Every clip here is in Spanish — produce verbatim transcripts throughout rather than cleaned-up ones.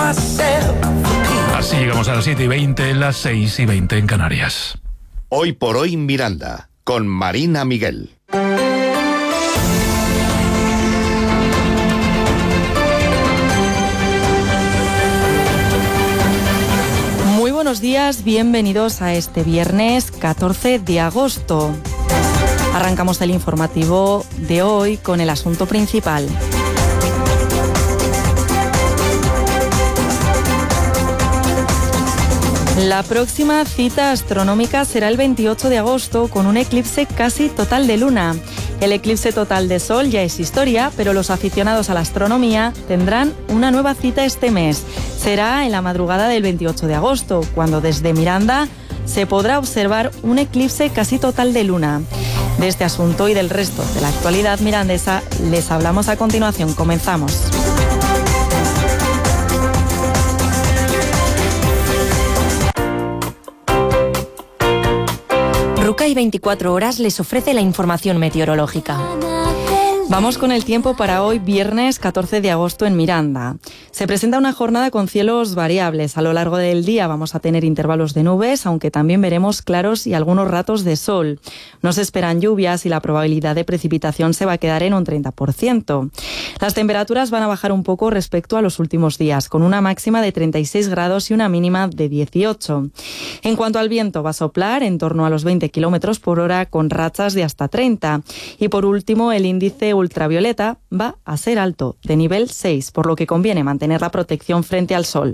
Así llegamos a las siete y veinte, las seis y veinte en Canarias. Hoy por hoy Miranda, con Marina Miguel. Muy buenos días, bienvenidos a este viernes catorce de agosto. Arrancamos el informativo de hoy con el asunto principal. La próxima cita astronómica será el veintiocho de agosto con un eclipse casi total de luna. El eclipse total de sol ya es historia, pero los aficionados a la astronomía tendrán una nueva cita este mes. Será en la madrugada del veintiocho de agosto, cuando desde Miranda se podrá observar un eclipse casi total de luna. De este asunto y del resto de la actualidad mirandesa les hablamos a continuación. Comenzamos. Rucay veinticuatro horas les ofrece la información meteorológica. Vamos con el tiempo para hoy, viernes catorce de agosto en Miranda. Se presenta una jornada con cielos variables. A lo largo del día vamos a tener intervalos de nubes, aunque también veremos claros y algunos ratos de sol. No se esperan lluvias y la probabilidad de precipitación se va a quedar en un treinta por ciento. Las temperaturas van a bajar un poco respecto a los últimos días, con una máxima de treinta y seis grados y una mínima de dieciocho. En cuanto al viento, va a soplar en torno a los veinte kilómetros por hora con rachas de hasta treinta. Y por último, el índice ultravioleta va a ser alto, de nivel seis, por lo que conviene mantener la protección frente al sol.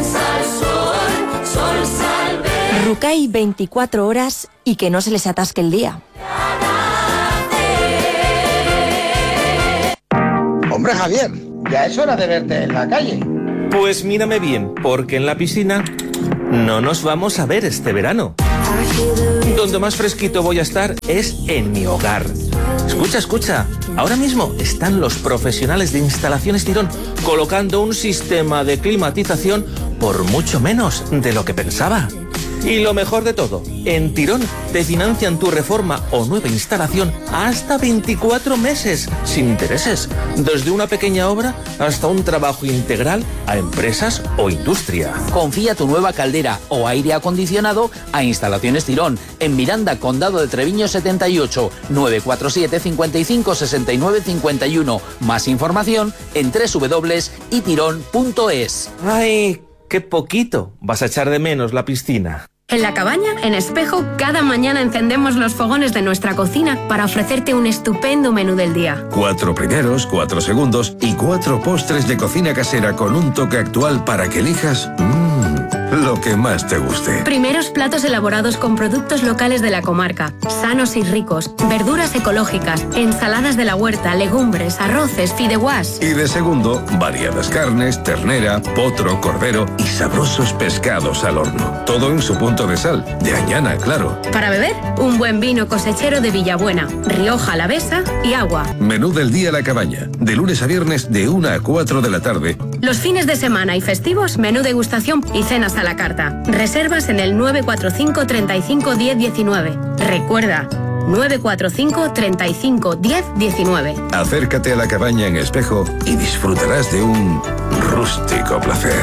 Rucay veinticuatro horas y que no se les atasque el día. Hombre, Javier, ya es hora de verte en la calle. Pues mírame bien, porque en la piscina no nos vamos a ver este verano. Donde más fresquito voy a estar es en mi hogar. Escucha, escucha, ahora mismo están los profesionales de Instalaciones Tirón colocando un sistema de climatización por mucho menos de lo que pensaba. Y lo mejor de todo, en Tirón te financian tu reforma o nueva instalación hasta veinticuatro meses, sin intereses, desde una pequeña obra hasta un trabajo integral a empresas o industria. Confía tu nueva caldera o aire acondicionado a Instalaciones Tirón, en Miranda, Condado de Treviño setenta y ocho, nueve cuatro siete, cinco cinco, seis nueve cinco uno. Más información en doble u doble u doble u punto itirón punto es. ¡Ay, qué poquito vas a echar de menos la piscina! En La Cabaña, en Espejo, cada mañana encendemos los fogones de nuestra cocina para ofrecerte un estupendo menú del día. Cuatro primeros, cuatro segundos y cuatro postres de cocina casera con un toque actual para que elijas mmm, lo que más te guste. Primeros platos elaborados con productos locales de la comarca, sanos y ricos, verduras ecológicas, ensaladas de la huerta, legumbres, arroces, fideuás. Y de segundo, variadas carnes, ternera, potro, cordero y sabrosos pescados al horno. Todo en su punto de sal, de Añana, claro. Para beber, un buen vino cosechero de Villabuena, Rioja Alavesa y agua. Menú del día La Cabaña, de lunes a viernes de una a cuatro de la tarde. Los fines de semana y festivos, menú degustación y cenas a la carta. Reservas en el nueve cuatro cinco, treinta y cinco, diez, diecinueve. Recuerda, nueve cuatro cinco, treinta y cinco, diez, diecinueve. Acércate a La Cabaña en Espejo y disfrutarás de un rústico placer.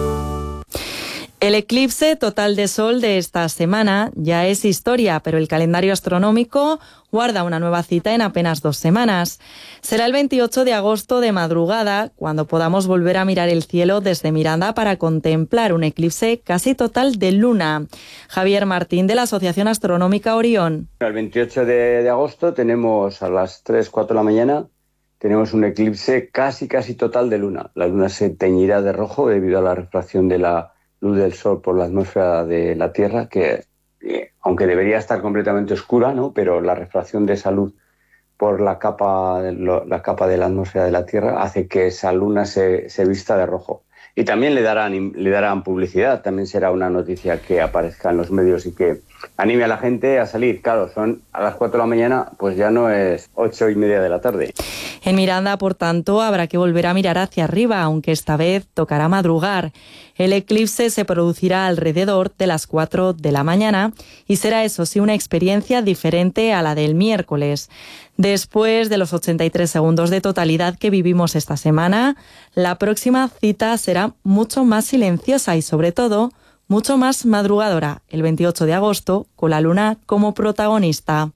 El eclipse total de sol de esta semana ya es historia, pero el calendario astronómico guarda una nueva cita en apenas dos semanas. Será el veintiocho de agosto de madrugada, cuando podamos volver a mirar el cielo desde Miranda para contemplar un eclipse casi total de luna. Javier Martín, de la Asociación Astronómica Orión. El veintiocho de, de agosto tenemos a las tres, cuatro de la mañana, tenemos un eclipse casi, casi total de luna. La luna se teñirá de rojo debido a la refracción de la luz del sol por la atmósfera de la Tierra, que eh, aunque debería estar completamente oscura, ¿no? Pero la refracción de esa luz por la capa, lo, la capa de la atmósfera de la Tierra hace que esa luna se, se vista de rojo. Y también le darán, le darán publicidad, también será una noticia que aparezca en los medios y que anime a la gente a salir. Claro, son a las cuatro de la mañana, pues ya no es ocho y media de la tarde. En Miranda, por tanto, habrá que volver a mirar hacia arriba, aunque esta vez tocará madrugar. El eclipse se producirá alrededor de las cuatro de la mañana y será, eso sí, una experiencia diferente a la del miércoles. Después de los ochenta y tres segundos de totalidad que vivimos esta semana, la próxima cita será será mucho más silenciosa y sobre todo mucho más madrugadora el veintiocho de agosto, con la luna como protagonista.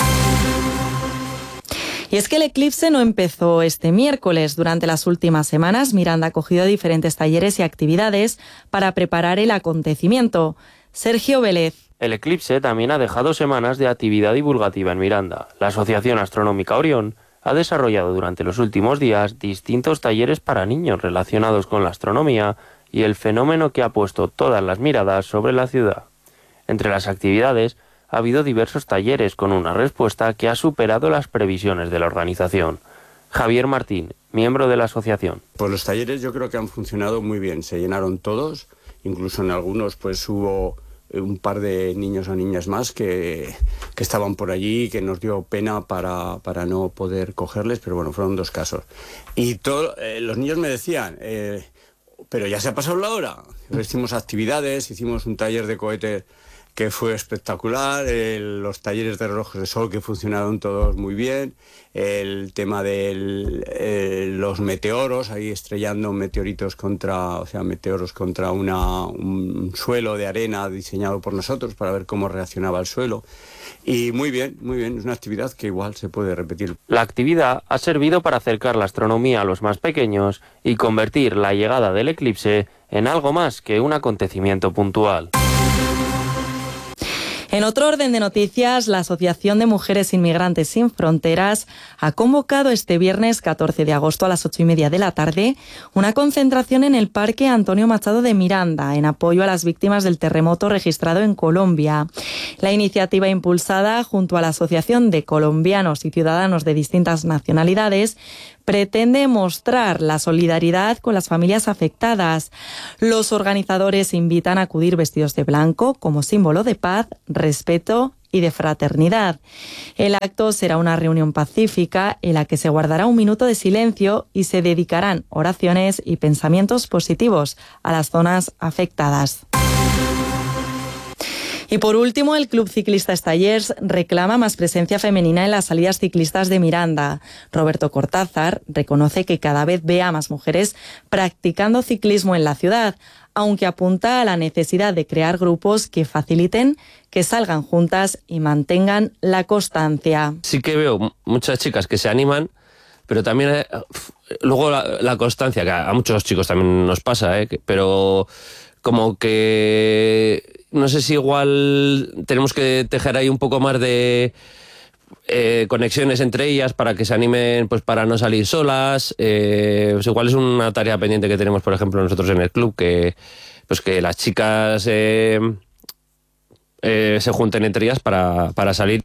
Y es que el eclipse no empezó este miércoles. Durante las últimas semanas, Miranda ha cogido diferentes talleres y actividades para preparar el acontecimiento. Sergio Vélez. El eclipse también ha dejado semanas de actividad divulgativa en Miranda. La Asociación Astronómica Orión ha desarrollado durante los últimos días distintos talleres para niños relacionados con la astronomía y el fenómeno que ha puesto todas las miradas sobre la ciudad. Entre las actividades ha habido diversos talleres con una respuesta que ha superado las previsiones de la organización. Javier Martín, miembro de la asociación. Pues los talleres yo creo que han funcionado muy bien, se llenaron todos, incluso en algunos pues hubo un par de niños o niñas más que, que estaban por allí, que nos dio pena para, para no poder cogerles, pero bueno, fueron dos casos. Y todo, eh, los niños me decían, eh, pero ya se ha pasado la hora. Hicimos actividades, hicimos un taller de cohetes que fue espectacular, el, los talleres de relojes de sol que funcionaron todos muy bien, el tema de eh, los meteoros, ahí estrellando meteoritos contra, o sea, meteoros contra una, un suelo de arena diseñado por nosotros para ver cómo reaccionaba el suelo. Y muy bien, muy bien, es una actividad que igual se puede repetir. La actividad ha servido para acercar la astronomía a los más pequeños y convertir la llegada del eclipse en algo más que un acontecimiento puntual. En otro orden de noticias, la Asociación de Mujeres Inmigrantes Sin Fronteras ha convocado este viernes catorce de agosto a las ocho y media de la tarde una concentración en el Parque Antonio Machado de Miranda en apoyo a las víctimas del terremoto registrado en Colombia. La iniciativa, impulsada junto a la Asociación de Colombianos y Ciudadanos de distintas nacionalidades, pretende mostrar la solidaridad con las familias afectadas. Los organizadores invitan a acudir vestidos de blanco como símbolo de paz, respeto y de fraternidad. El acto será una reunión pacífica en la que se guardará un minuto de silencio y se dedicarán oraciones y pensamientos positivos a las zonas afectadas. Y por último, el Club Ciclista Stallers reclama más presencia femenina en las salidas ciclistas de Miranda. Roberto Cortázar reconoce que cada vez ve a más mujeres practicando ciclismo en la ciudad, aunque apunta a la necesidad de crear grupos que faciliten que salgan juntas y mantengan la constancia. Sí que veo muchas chicas que se animan, pero también eh, luego la, la constancia, que a muchos chicos también nos pasa, eh, pero como que no sé si igual tenemos que tejer ahí un poco más de eh, conexiones entre ellas para que se animen, pues para no salir solas. Eh, pues igual es una tarea pendiente que tenemos, por ejemplo, nosotros en el club, que pues que las chicas eh, eh, se junten entre ellas para, para salir.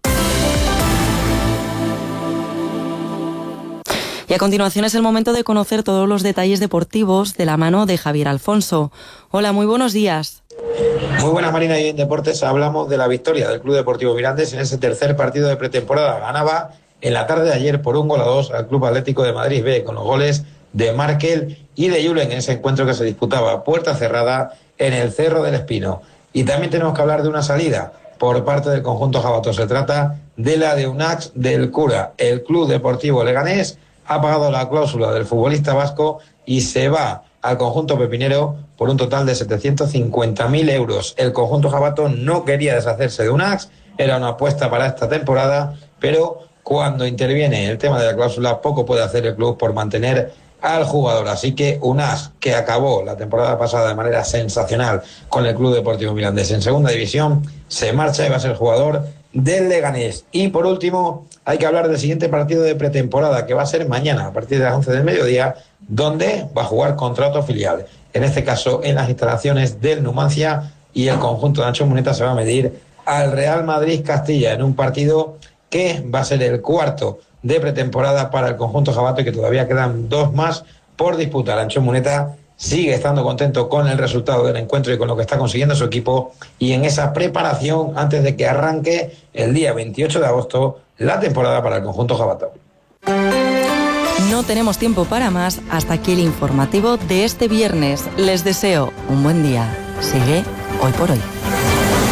Y a continuación es el momento de conocer todos los detalles deportivos de la mano de Javier Alfonso. Hola, muy buenos días. Muy buenas, Marina, y en Deportes hablamos de la victoria del Club Deportivo Mirandés en ese tercer partido de pretemporada. Ganaba en la tarde de ayer por un gol a dos al Club Atlético de Madrid B, con los goles de Markel y de Julen en ese encuentro que se disputaba a puerta cerrada en el Cerro del Espino. Y también tenemos que hablar de una salida por parte del conjunto jabato. Se trata de la de Unax del Cura. El Club Deportivo Leganés ha pagado la cláusula del futbolista vasco y se va al conjunto pepinero por un total de setecientos cincuenta mil euros. El conjunto jabato no quería deshacerse de Unax, era una apuesta para esta temporada, pero cuando interviene el tema de la cláusula, poco puede hacer el club por mantener al jugador. Así que Unax, que acabó la temporada pasada de manera sensacional con el Club Deportivo Mirandés en segunda división, se marcha y va a ser jugador del Leganés. Y por último, hay que hablar del siguiente partido de pretemporada, que va a ser mañana a partir de las once del mediodía, donde va a jugar contra otro filial, en este caso en las instalaciones del Numancia, y el conjunto de Ancho Muneta se va a medir al Real Madrid Castilla en un partido que va a ser el cuarto de pretemporada para el conjunto jabato y que todavía quedan dos más por disputar. Ancho Muneta sigue estando contento con el resultado del encuentro y con lo que está consiguiendo su equipo, y en esa preparación antes de que arranque el día veintiocho de agosto la temporada para el conjunto jabato. No tenemos tiempo para más. Hasta aquí el informativo de este viernes. Les deseo un buen día. Sigue Hoy por Hoy.